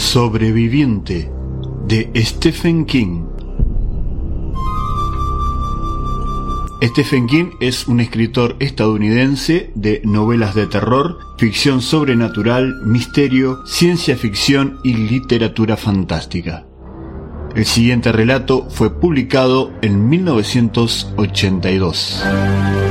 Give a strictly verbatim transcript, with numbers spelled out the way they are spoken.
Sobreviviente, de Stephen King. Stephen King es un escritor estadounidense de novelas de terror, ficción sobrenatural, misterio, ciencia ficción y literatura fantástica. El siguiente relato fue publicado en mil novecientos ochenta y dos.